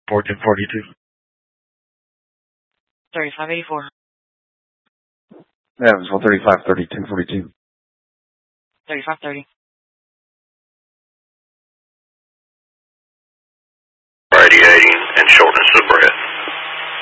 1442. 3584. Yeah, it was 13530, 1042. 3530. Radiating and shortness of breath.